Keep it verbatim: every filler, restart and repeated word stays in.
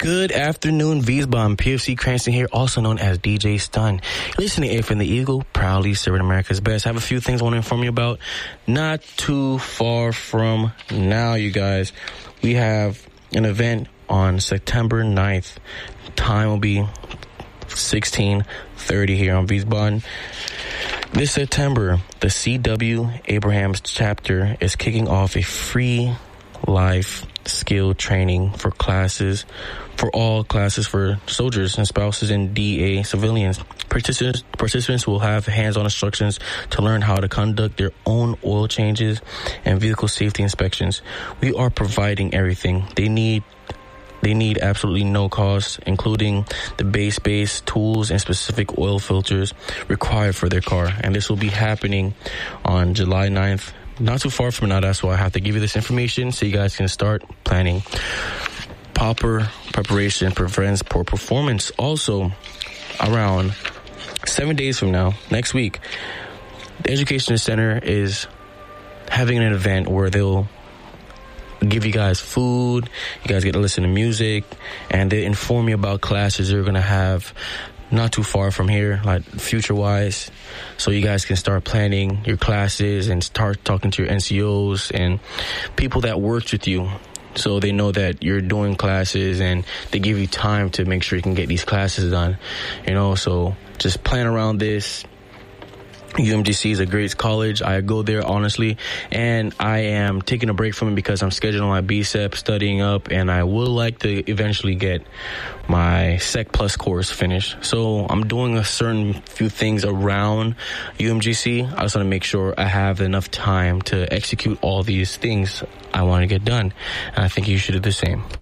Good afternoon, Wiesbaden. P F C Cranston here, also known as D J Stun. You're listening to A from the Eagle, proudly serving America's best. I have a few things I want to inform you about. Not too far from now, you guys, we have an event on September ninth. Time will be sixteen thirty here on Wiesbaden. This September, the C W Abrahams chapter is kicking off a free life skill training for classes, for all classes for soldiers and spouses and D A civilians. Participants, participants will have hands-on instructions to learn how to conduct their own oil changes and vehicle safety inspections. We are providing everything they need. They need absolutely no cost, including the base base tools and specific oil filters required for their car. And this will be happening on July ninth. Not too far from now. That's why I have to give you this information so you guys can start planning. Proper preparation prevents poor performance. Also, around seven days from now, next week, the Education Center is having an event where they'll give you guys food, you guys get to listen to music, and they inform you about classes they're going to have not too far from here, like future-wise, so you guys can start planning your classes and start talking to your N C Os and people that worked with you, so they know that you're doing classes and they give you time to make sure you can get these classes done, you know, so just plan around this. U M G C is a great college. I go there, honestly, and I am taking a break from it because I'm scheduling my B S E P, studying up, and I would like to eventually get my Sec Plus course finished. So I'm doing a certain few things around U M G C. I just want to make sure I have enough time to execute all these things I want to get done, and I think you should do the same.